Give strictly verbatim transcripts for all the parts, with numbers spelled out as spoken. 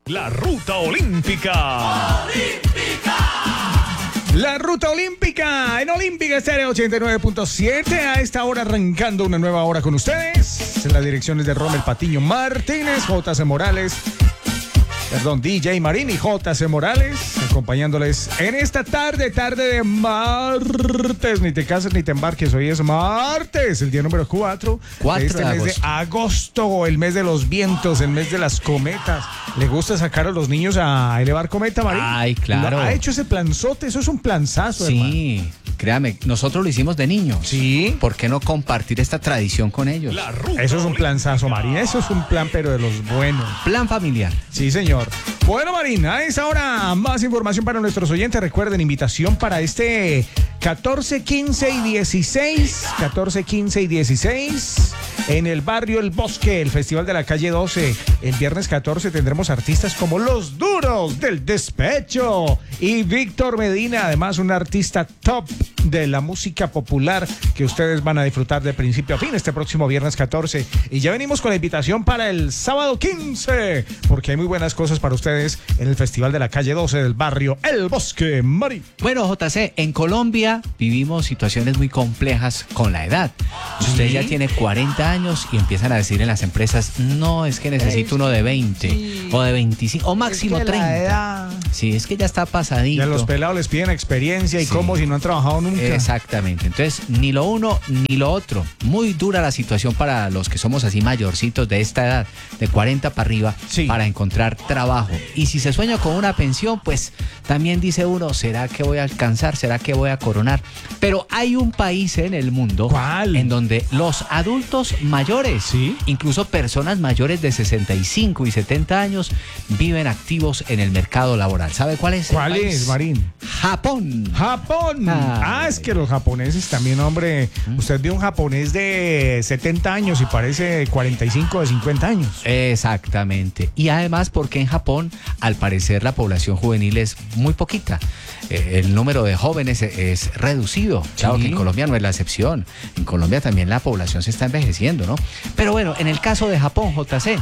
La Ruta Olímpica. ¡Olímpica! La Ruta Olímpica en Olímpica Estéreo ochenta y nueve punto siete. A esta hora arrancando una nueva hora con ustedes. En las direcciones de Rommel Patiño Martínez, J C Morales. Perdón, D J Marín y J C Morales, acompañándoles en esta tarde, tarde de martes. Ni te cases ni te embarques, hoy es martes, el día número cuatro de este mes de agosto, el mes de los vientos, el mes de las cometas. ¿Le gusta sacar a los niños a elevar cometa, Marín? Ay, claro. ¿Ha hecho ese planzote? Eso es un planzazo, sí, hermano. Créame, nosotros lo hicimos de niños. Sí. ¿Por qué no compartir esta tradición con ellos? Eso es un planzazo, Marín. Eso es un plan, pero de los buenos. Plan familiar. Sí, señor. Bueno, Marín, a esta hora más información para nuestros oyentes. Recuerden, invitación para este catorce, quince y dieciséis. catorce, quince y dieciséis. En el barrio El Bosque, el Festival de la Calle doce. El viernes catorce tendremos artistas como Los Duros del Despecho y Víctor Medina. Además, un artista top de la música popular que ustedes van a disfrutar de principio a fin este próximo viernes catorce. Y ya venimos con la invitación para el sábado quince, porque hay muy buenas cosas para ustedes en el Festival de la Calle doce del barrio El Bosque. Mari. Bueno, J C, en Colombia vivimos situaciones muy complejas con la edad. Si usted ¿Sí? ya tiene cuarenta años y empiezan a decir en las empresas, no, es que necesito uno de veinte, sí, o de veinticinco, o máximo es que treinta. La edad... Sí, es que ya está pasadito. Y a los pelados les piden experiencia y sí, cómo si no han trabajado nunca. Exactamente. Entonces, ni lo uno ni lo otro. Muy dura la situación para los que somos así mayorcitos de esta edad, de cuarenta para arriba, sí, para encontrar trabajo. Y si se sueña con una pensión, pues también dice uno, ¿será que voy a alcanzar? ¿Será que voy a coronar? Pero hay un país en el mundo, ¿cuál?, en donde los adultos mayores, ¿sí?, incluso personas mayores de sesenta y cinco y setenta años, viven activos en el mercado laboral. ¿Sabe cuál es? ¿Cuál es, Marín? Japón. Japón. Ah, ah, es que los japoneses también, hombre. ¿Mm? Usted ve un japonés de setenta años y parece cuarenta y cinco de cincuenta años. Exactamente. Y además porque en Japón, al parecer, la población juvenil es muy poquita. Eh, el número de jóvenes es, es reducido. Claro, sí, que en Colombia no es la excepción. En Colombia también la población se está envejeciendo, ¿no? Pero bueno, en el caso de Japón, J C,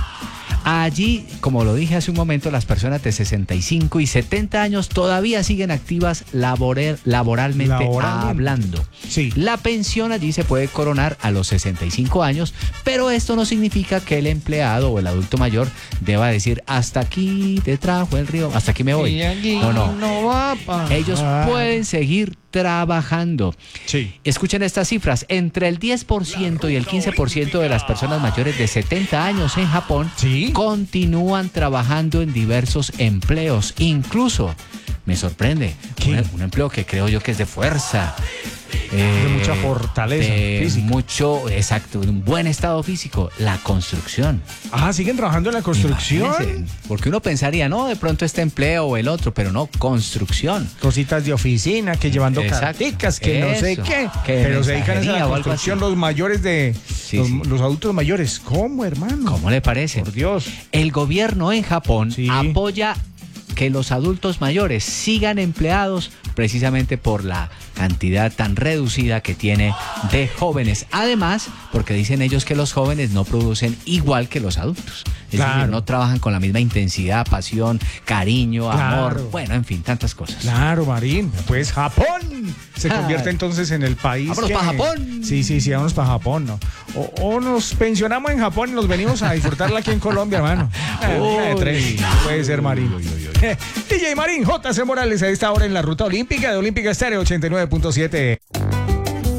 allí, como lo dije hace un momento, las personas de sesenta y cinco y setenta años todavía siguen activas laborer, laboralmente, laboralmente hablando. Sí. La pensión allí se puede coronar a los sesenta y cinco años, pero esto no significa que el empleado o el adulto mayor deba decir, hasta aquí te trajo el río, hasta aquí me voy. No, no. no va pa... Ellos ah. pueden seguir trabajando. Sí. Escuchen estas cifras. Entre el diez por ciento y el quince por ciento de las personas mayores de setenta años en Japón, ¿sí?, continúan trabajando en diversos empleos. Incluso, me sorprende, un, un empleo que creo yo que es de fuerza. De eh, mucha fortaleza de física. Mucho, exacto, de un buen estado físico, la construcción. Ah, ¿siguen trabajando en la construcción? Imagínense, porque uno pensaría, no, de pronto este empleo o el otro, pero no, construcción. Cositas de oficina, que llevando carticas, que eso, no sé qué, que pero se dedican a la construcción los mayores de, sí, los, sí. los adultos mayores. ¿Cómo, hermano? ¿Cómo le parece? Por Dios. El gobierno en Japón, sí, apoya que los adultos mayores sigan empleados precisamente por la cantidad tan reducida que tiene de jóvenes. Además, porque dicen ellos que los jóvenes no producen igual que los adultos. Es claro. decir, no trabajan con la misma intensidad, pasión, cariño, claro. amor, bueno, en fin, tantas cosas. Claro, Marín. Pues Japón se convierte entonces en el país. ¡Vámonos que... para Japón! Sí, sí, sí, vámonos para Japón, ¿no? O, o nos pensionamos en Japón y nos venimos a disfrutarla aquí en Colombia, hermano. Una de tres. Puede ser, Marín. Uy, uy, uy. D J Marín, J C Morales, a esta hora en la Ruta Olímpica de Olímpica Estéreo ochenta y nueve punto siete.